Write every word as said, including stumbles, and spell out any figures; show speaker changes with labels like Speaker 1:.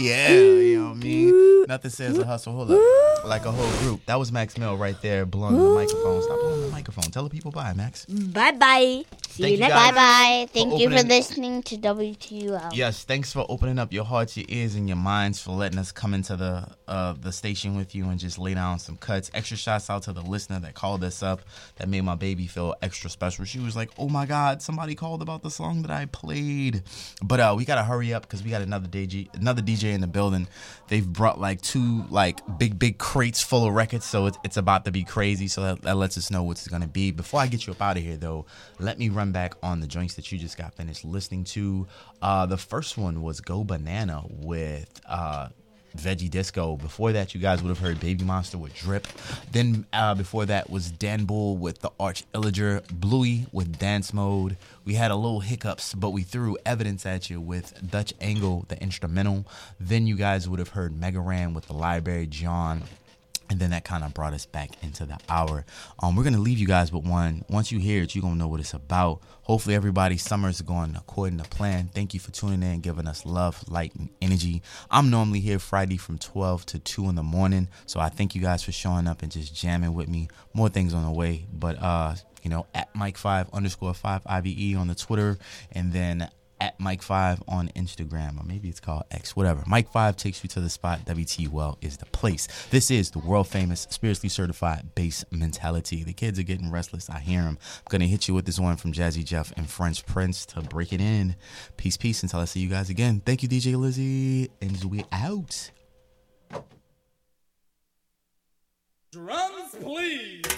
Speaker 1: yeah, you know what I mean? Nothing says a hustle. Hold up. Like a whole group. That was Max Mill right there blowing the microphone. Stop blowing the microphone. Tell the people bye, Max.
Speaker 2: Bye-bye. See
Speaker 1: Thank
Speaker 2: you
Speaker 1: you
Speaker 2: next
Speaker 1: guys
Speaker 2: time.
Speaker 3: Bye-bye. Thank
Speaker 1: for
Speaker 3: you for
Speaker 1: opening-
Speaker 3: listening to W T U L.
Speaker 1: Yes, thanks for opening up your hearts, your ears, and your minds, for letting us come into the uh, the station with you and just lay down some cuts. Extra shots out to the listener that called us up, that made my baby feel extra special. She was like, oh my God, somebody called about the song that I played. But uh, we got to hurry up because we got another D J, another D J in the building. They've brought like two like big, big crates full of records, so it's, it's about to be crazy. So that, that lets us know what it's going to be. Before I get you up out of here, though, let me run back on the joints that you just got finished listening to. Uh, the first one was Go Banana with uh, Veggie Disco. Before that, you guys would have heard Baby Monster with Drip. Then uh, before that was Dan Bull with the Arch Illager, Bluey with Dance Mode. We had a little hiccups, but we threw Evidence at you with Dutch Angle, the instrumental. Then you guys would have heard Mega Ran with The Library, John. And then that kind of brought us back into the hour. Um, we're going to leave you guys with one. Once you hear it, you're going to know what it's about. Hopefully everybody's summer's going according to plan. Thank you for tuning in, giving us love, light, and energy. I'm normally here Friday from twelve to two in the morning. So I thank you guys for showing up and just jamming with me. More things on the way. But, uh, you know, at Mike five underscore five I V E on the Twitter. And then at Mike five on Instagram, or maybe it's called X, whatever. Mike five takes you to the spot. W T U L is the place. This is the world famous, spiritually certified bass mentality. The kids are getting restless. I hear them. I'm going to hit you with this one from Jazzy Jeff and French Prince to break it in. Peace, peace, until I see you guys again. Thank you, D J Lizzie, and we out.
Speaker 4: Drums, please.